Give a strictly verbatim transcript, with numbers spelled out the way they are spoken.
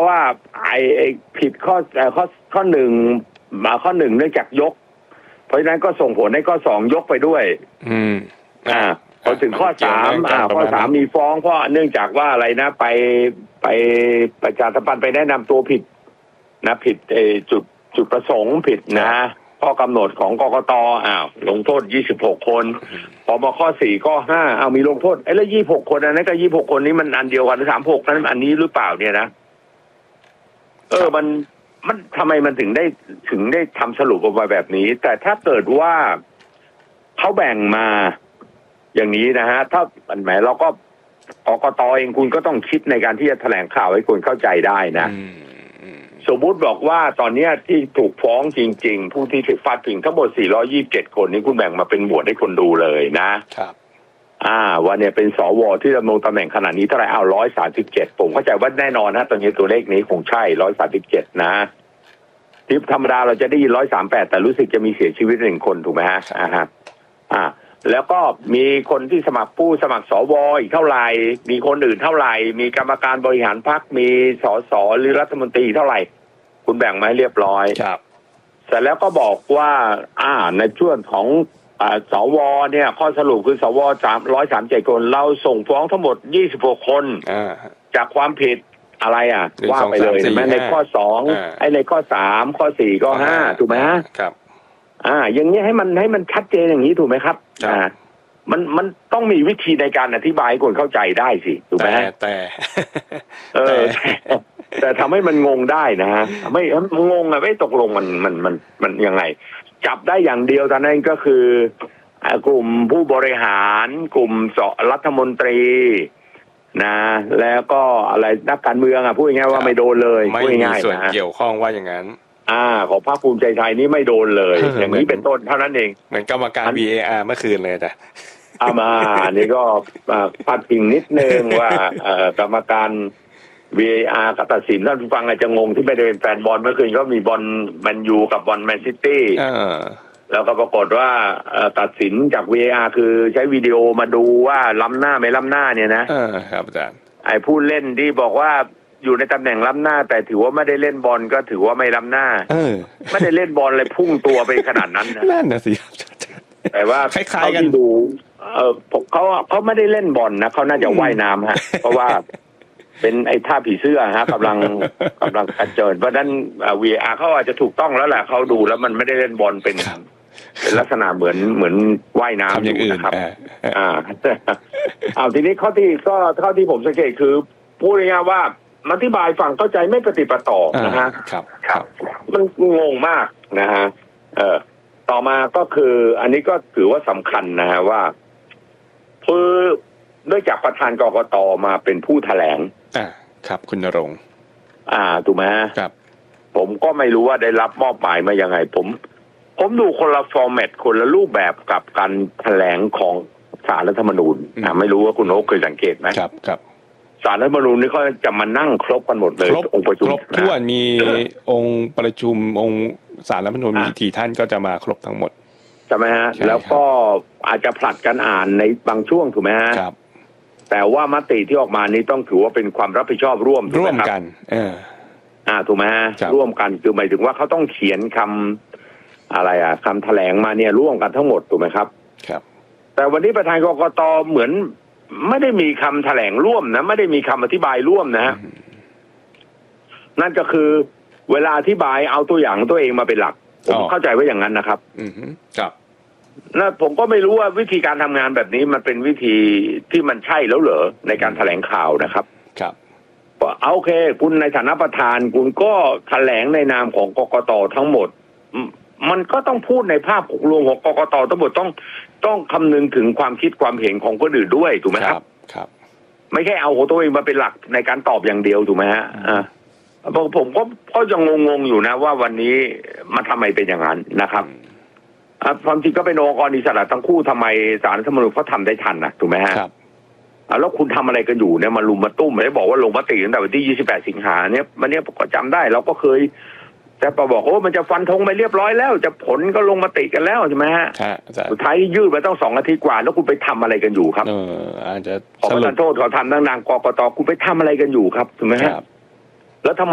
ว่าไอ้ผิดข้อข้อข้อหนึ่งมาข้อหนึ่งเนื่องจากยกเพราะฉะนั้นก็ส่งผลให้ข้อสองยกไปด้วยอืมอ่าพอถึงข้อสามอ่าข้อสามมีฟ้องเพราะเนื่องจากว่าอะไรนะไปไปประชาสัมพันธ์ไปแนะนำตัวผิดนะผิดไอ้จุดจุดประสงค์ผิดนะข้อกำหนดของกกต.อ้าวลงโทษยี่สิบหกคนพอมาข้อสี่ข้อห้าเอามีลงโทษไอ้แล้วยี่สิบหกคนอันนั้นก็ยี่สิบหกคนนี้มันอันเดียวกันสามหกนั้นอันนี้หรือเปล่าเนี่ยนะเออมันมันทำไมมันถึงได้ถึงได้ทำสรุปออกมาแบบนี้แต่ถ้าเกิดว่าเขาแบ่งมาอย่างนี้นะฮะถ้ามันแหมเราก็กกต.เองคุณก็ต้องคิดในการที่จะแถลงข่าวให้คนเข้าใจได้นะสมมุติบอกว่าตอนนี้ที่ถูกฟ้องจริงๆผู้ที่ถูกฟาดพิงทั้งหมดสี่ร้อยยี่สิบเจ็ดคนนี้คุณแบ่งมาเป็นหมวดให้คนดูเลยนะครับอ่าวันนี้เป็นสวที่ดำรงตำแหน่งขนาดนี้เท่าไหร่เอาร้อยสามสิบเจ็ดผมเข้าใจว่าแน่นอนนะตอนนี้ตัวเลขนี้คงใช่ร้อยสามสิบเจ็ดนะที่ธรรมดาเราจะได้ยินร้อยสามแปดแต่รู้สึกจะมีเสียชีวิตหนึ่งคนถูกไหมฮะอ่าฮะอ่าแล้วก็มีคนที่สมัครผู้สมัครสวอีกเท่าไหร่มีคนอื่นเท่าไหร่มีกรรมการบริหารพรรคมีสสหรือรัฐมนตรีเท่าไหร่คุณแบ่งมาให้เรียบร้อยครับเสร็จแล้วก็บอกว่าอ่าในช่วงของอ่าสวเนี่ยข้อสรุปคือสวสามร้อยสามเจ็ดคนเราส่งฟ้องทั้งหมดยี่สิบหกคนจากความผิดอะไรอ่ะว่าไปเลยใช่ไหมในข้อสองไอ้ในข้อสามข้อสี่ข้อห้าถูกไหมฮะครับอ่าอย่างนี้ให้มันให้มันชัดเจนอย่างนี้ถูกไหมครับอ่ามันมันต้องมีวิธีในการอธิบายให้คนเข้าใจได้สิถูกไหมแต่เออแต่ทำให้มันงงได้นะฮะไม่งงอะไม่ตกลงมันมันมันมันยังไงจับได้อย่างเดียวตอนนั้นก็คือกลุ่มผู้บริหารกลุ่มสรัฐมนตรีนะแล้วก็อะไรนักการเมืองอ่ะพูดง่ายๆว่าไม่โดนเลยไม่มีส่วนเกี่ยวข้องว่าอย่างนั้นอ่าของพรรคภูมิใจไทยนี่ไม่โดนเลยอย่างนี้เป็นต้นเท่านั้นเองเหมือนกรรมการ วี เอ อาร์ เมื่อคืนเลยจ้ะอามาอันนี้ก็พาดพิงนิดนึงว่ากรรมการ วี เอ อาร์ ตัดสินท่านผู้ฟังอาจจะงงที่ไม่ได้เป็นแฟนบอลเมื่อคืนก็มีบอลแมนยูกับบอลแมนซิตี้แล้วก็ปรากฏว่าตัดสินจาก วี เอ อาร์ คือใช้วิดีโอมาดูว่าล้ำหน้าไม่ล้ำหน้าเนี่ยนะครับอาจารย์ไอ้ผู้เล่นที่บอกว่าอยู่ในตำแหน่งล้ำหน้าแต่ถือว่าไม่ได้เล่นบอลก็ถือว่าไม่ล้ำหน้าไม่ได้เล่นบอลเลยพุ่งตัวไปขนาดนั้นนะนั่นนะสิแต่ว่าเขาที่ดูเออเขาเขาไม่ได้เล่นบอลนะเขาน่าจะว่ายน้ำฮะเพราะว่าเป็นไอ้ท่าผีเสื้อฮะกำลังกำลังกระเจิดเพราะนั้น วี เอ อาร์ เขาอาจจะถูกต้องแล้วแหละเขาดูแล้วมันไม่ได้เล่นบอลเป็นเป็นลักษณะเหมือนเหมือนว่ายน้ำอยู่นะครับอ่าเอาทีนี้ข้อที่ก็ข้อที่ผมสังเกตคือพูดง่ายๆว่าอธิบายฝั่งเข้าใจไม่ปฏิปต่อนะฮะครับครับมันงงมากนะฮะเอ่อต่อมาก็คืออันนี้ก็ถือว่าสำคัญนะฮะว่าคือเนื่องจากประธานกกต.มาเป็นผู้แถลงอ่าครับคุณณรงค์อ่าถูกไหมครับผมก็ไม่รู้ว่าได้รับมอบหมายมายังไงผมผมดูคนละฟอร์แมตคนละรูปแบบกับการแถลงของศาลรัฐธรรมนูญอ่าไม่รู้ว่าคุณโอ๊คเคยสังเกตไหมครับครับศาลรัฐธรรมนูญนี่เขาจะมานั่งครบกันหมดเลยองค์ประชุมครบถ้วนมีองค์ประชุมองค์ศาลรัฐธรรมนูญมีกี่ท่านก็จะมาครบทั้งหมดใช่ไหมฮะแล้วก็อาจจะผลัดกันอ่านในบางช่วงถูกไหมฮะครับแต่ว่ามติที่ออกมานี้ต้องถือว่าเป็นความรับผิดชอบร่วมร่วมกันเอออ่าถูกไหมฮะร่วมกันคือหมายถึงว่าเขาต้องเขียนคำอะไรอ่ะคำแถลงมาเนี่ยร่วมกันทั้งหมดถูกไหมครับครับแต่วันนี้ประธานกกต.เหมือนไม่ได้มีคำแถลงร่วมนะไม่ได้มีคำอธิบายร่วมนะฮะนั่นก็คือเวลาอธิบายเอาตัวอย่างตัวเองมาเป็นหลักผมเข้าใจว่าอย่างนั้นนะครับอือครับแล้วผมก็ไม่รู้ว่าวิธีการทำงานแบบนี้มันเป็นวิธีที่มันใช่แล้วเหรอในการแถลงข่าวนะครับครับเอาโอเคคุณในฐานะประธานคุณก็แถลงในนามของกกต.ทั้งหมดมันก็ต้องพูดในภาพรวมของกกต.ทั้งหมดต้องต้องคำนึงถึงความคิดความเห็นของคนอื่นด้วยถูกไหมครับครับไม่ใช่เอาของตัวเองมาเป็นหลักในการตอบอย่างเดียวถูกไหมฮะอ่าผมก็ก็ยังงงๆอยู่นะว่าวันนี้มันทำไมเป็นอย่างนั้นนะครับความจริงก็เป็นองค์กรอิสระทั้งคู่ทำไมศาลรัฐธรรมนูญเขาทำได้ทันนะถูกไหมฮะครับแล้วคุณทำอะไรกันอยู่เนี่ยมาลุมมาตุ้มไม่ได้บอกว่าลงมติตั้งแต่วันที่ยี่สิบแปดสิงหาเนี่ยมันเนี่ยก็จำได้เราก็เคยจะบอกโอ้มันจะฟันธงไปเรียบร้อยแล้วจะผลก็ลงมติกันแล้วใช่ไหมฮะสุดท้ายยืดไปต้องสองอาทิตย์กว่าแล้วคุณไปทำอะไรกันอยู่ครับเอออาจจะขอประทานโทษขอทำดังๆกกต.คุณไปทำอะไรกันอยู่ครับถูกไหมฮะแล้วทำไม